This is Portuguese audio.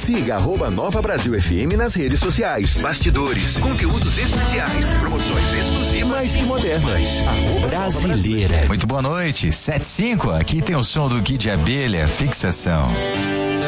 Siga @Nova Brasil FM nas redes sociais. Bastidores, conteúdos especiais, promoções exclusivas mais que modernas. Brasileira. Muito boa noite, 7:05. Aqui tem o som do Kid Abelha, Fixação.